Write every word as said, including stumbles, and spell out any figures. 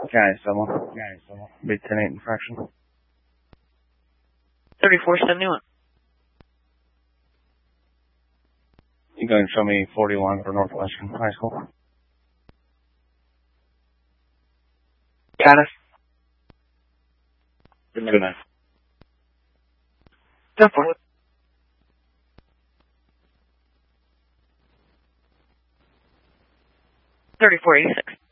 Guy someone. Guy someone. Big ten eight infraction. thirty-four seventy-one. You going to show me forty-one for Northwestern High School? Got us. Good night. Go for it. thirty-four eighty-six.